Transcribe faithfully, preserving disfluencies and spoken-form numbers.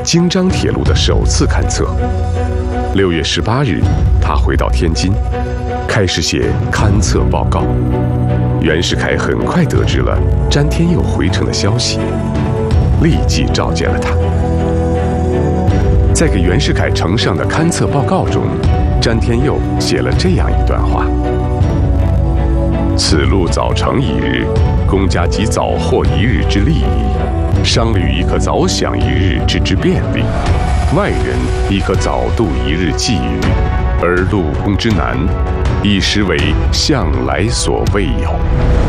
京张铁路的首次勘测。六月十八日，他回到天津，开始写勘测报告。袁世凯很快得知了詹天佑回程的消息，立即召见了他。在给袁世凯呈上的勘测报告中，詹天佑写了这样一段话：此路早成一日，公家即早获一日之利益，商旅亦可早享一日之之便利，外人亦可早度一日际遇，而陆公之难，已实为向来所未有。